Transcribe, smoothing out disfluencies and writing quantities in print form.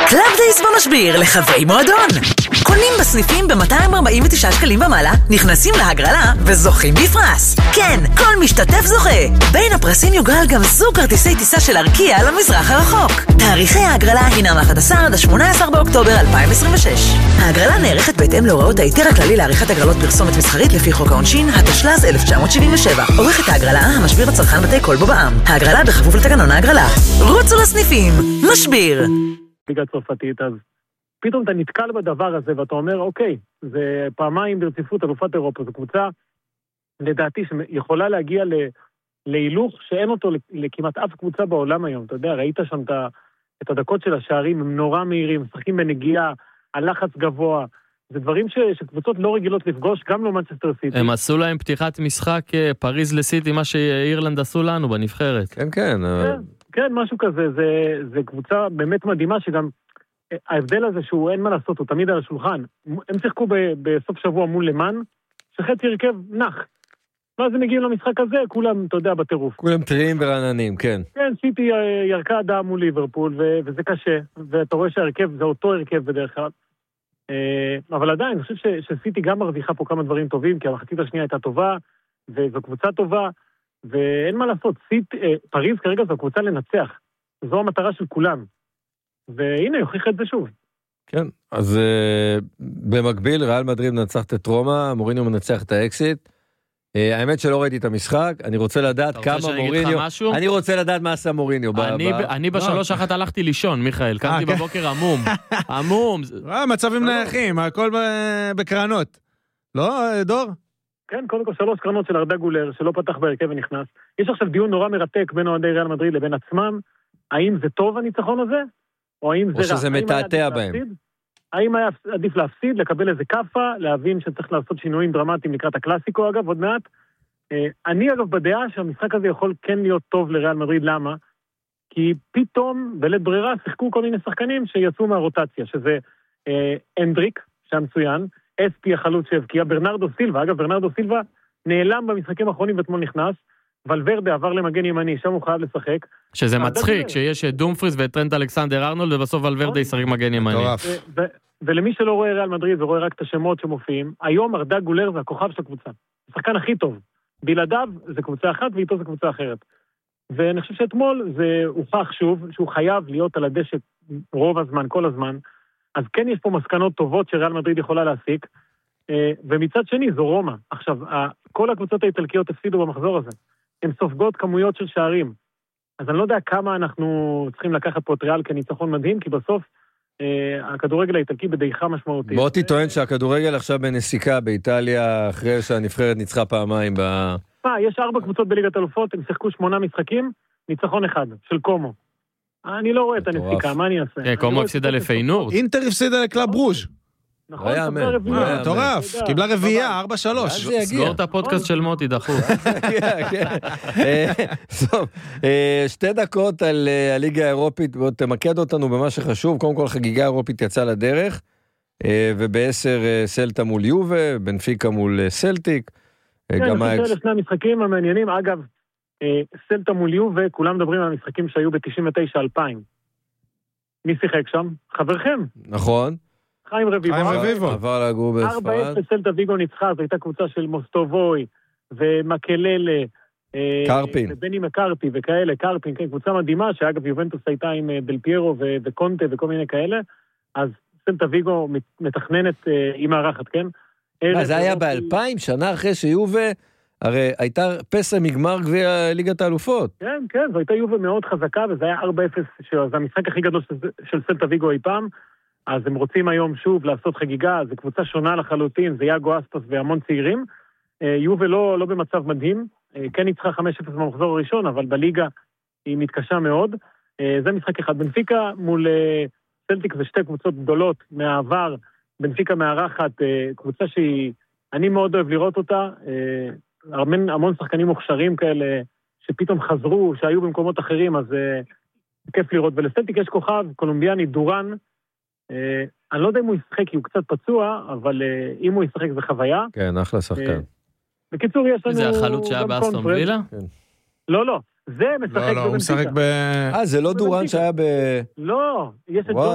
קלאב דייס במשביר לחברי מועדון. קונים בסניפים ב-249 שקלים ומעלה, נכנסים להגרלה וזוכים בפרס. כן, כל משתתף זוכה. בין הפרסים יוגרל גם זוג כרטיסי טיסה של ארקיע למזרח הרחוק. תאריכי ההגרלה הינם 11 עד 18 באוקטובר 2026. ההגרלה נערכת בהתאם להוראות ההיתר הכללי לעריכת הגרלות פרסומת מסחרית לפי חוק העונשין, התשל"ז 1977. עורכת ההגרלה, המשביר הצרכן בתי קול בו בע"מ. ההגרלה בכפוף לתקנון ההגרלה. רוצו לסניפים. משביר. ליגה צרפתית, אז פתאום אתה נתקל בדבר הזה ואתה אומר, אוקיי, זה פעמיים ברציפות אלופת אירופה, זו קבוצה, לדעתי, שיכולה להגיע להילוך שאין אותו לכמעט אף קבוצה בעולם היום. אתה יודע, ראית שם את הדקות של השערים, הם נורא מהירים, משחקים בנגיעה, הלחץ גבוה, זה דברים שקבוצות לא רגילות לפגוש, גם לא מנצ'סטר סיטי. הם עשו להם פתיחת משחק פריז לסיטי, מה שאירלנד עשו לנו בנבחרת. כן, כן. כן, משהו כזה, זה קבוצה באמת מדהימה, שגם ההבדל הזה שהוא אין מה לעשות, הוא תמיד על השולחן. הם שיחקו בסוף שבוע מול למן, שחצי הרכב נח. ואז הם מגיעים למשחק הזה, כולם, אתה יודע, בטירוף. כולם טריים ורעננים, כן. כן, סיטי ירקה אדם מול ליברפול, וזה קשה, ואתה רואה שהרכב זה אותו הרכב בדרך כלל. אבל עדיין, אני חושב שסיטי גם מרוויחה פה כמה דברים טובים, כי המחצית השנייה הייתה טובה, וזו קבוצה טובה, ואין מה לעשות, פריז כרגע זו קבוצה לנצח. זו המטרה של כולם. והנה, יוכיח את זה שוב. כן, אז במקביל, ריאל מדריד מנצחת את רומא, מוריניו מנצח את האקסיט. האמת שלא ראיתי את המשחק, אני רוצה לדעת כמה מוריניו... אני רוצה לדעת מה עשה מוריניו. אני ב3-1 הלכתי לישון, מיכאל, קמתי בבוקר עמום. עמום. מצבים נייחים, הכל בקרנות. לא, דור? כן, קודם כל 3 קרנות של ארדה גולר, שלא פתח בהרכב ונכנס. יש עכשיו דיון נורא מרתק בין אוהדי ריאל מדריד לבין עצמם. האם זה טוב הניצחון הזה? או שזה מתעתע בהם? האם היה עדיף להפסיד, לקבל איזה קפה, להבין שצריך לעשות שינויים דרמטיים לקראת הקלאסיקו, אגב, עוד מעט. אני, אגב, בדעה שהמשחק הזה יכול כן להיות טוב לריאל מדריד, למה? כי פתאום, בלית ברירה, שיחקו כל מיני שחקנים שיצאו מהרוטציה, שזה אנדריק, שהמצוין, אספי החלוץ שהבקיע, ברנרדו סילבה, אגב, ברנרדו סילבה נעלם במשחקים האחרונים ואתמול נכנס, ולוורדה עבר למגן ימני, שם הוא חייב לשחק. שזה מצחיק, שיש את דומפריס ואת טרנט אלכסנדר ארנולד, ובסוף ולוורדה ישחק מגן ימני. ולמי שלא רואה ריאל מדריד ורואה רק את השמות שמופיעים, היום ארדה גולר זה הכוכב של הקבוצה. השחקן הכי טוב. בלעדיו זה קבוצה אחת ואיתו זה קבוצה אחרת. ואני חושב שאתמול זה הוכח שוב שהוא חייב להיות על הדשא רוב הזמן, כל הזמן. אז כן יש פה מסקנות טובות שריאל מדריד יכולה להסיק, ומצד שני זו רומא. עכשיו, כל הקבוצות האיטלקיות הפסידו במחזור הזה. הן סופגות כמויות של שערים. אז אני לא יודע כמה אנחנו צריכים לקחת פה את ריאל כניצחון מדהים, כי בסוף הכדורגל האיטלקי בדעיכה משמעותית. בוא תטוען שהכדורגל עכשיו בנסיקה באיטליה, אחרי שהנבחרת ניצחה פעמיים יש 4 קבוצות בליגת אלופות, הם שיחקו 8 משחקים, ניצחון אחד, של קומו. אני לא רואה את הנסיקה, מה אני אעשה? קומו הפסידה לפיינורד. אינטר הפסידה לקלאב רוז'. נכון, מטורף, קיבלה רביעייה, 4-3. סגור את הפודקאסט של מוטי, דחוף. טוב, 2 דקות על הליגה האירופית, בוא תמקד אותנו במה שחשוב, קודם כל חגיגה האירופית יצאה לדרך, וב10 סלטה מול יובה, בנפיקה מול סלטיק. כן, אני חושב לשני המשחקים המעניינים, אגב, סלטה מול יובה, כולם מדברים על המשחקים שהיו ב-99-2000. מי שיחק שם? חברכם. נכון. חיים רביבו. עבר לגור בספרד. 4-0 סלטה ויגו ניצחה, זו הייתה קבוצה של מוסטובוי ומקללה. קרפין. ובני מקרפי וכאלה, קרפין, כן, קבוצה מדהימה, שאגב יובנטוס הייתה עם דל פיירו וקונטה וכל מיני כאלה, אז סלטה ויגו מתכננת עם הערכת, כן? זה היה ב-2000, שנה אחרי שיובה, הרי הייתה פסע מגמר גביע ליגת האלופות. כן, כן, זו הייתה יובה מאוד חזקה, וזה היה 4-0, זה המשחק הכי גדול של סלטה ויגו אי פעם, אז הם רוצים היום שוב לעשות חגיגה, זו קבוצה שונה לחלוטין, זה יאגו אספס והמון צעירים. יובה לא במצב מדהים, כן ניצחה 5-0 במחזור הראשון, אבל בליגה היא מתקשה מאוד. זה משחק אחד. בנפיקה מול סלטיק זה 2 קבוצות גדולות מהעבר, בנפיקה מארחת, קבוצה שאני מאוד אוהב לראות אותה, המון שחקנים מוכשרים כאלה, שפתאום חזרו, שהיו במקומות אחרים, אז כיף לראות. ולסלטיק יש כוכב, קולומביאני, דורן, אני לא יודע אם הוא ישחק, כי הוא קצת פצוע, אבל אם הוא ישחק זה חוויה. כן, אחלה שחקן. בקיצור, יש לנו... זה החלוץ שהיה באסטון וילה? לא, זה משחק לא, הוא משחק ב... זה לא דורן שהיה ב... לא, יש את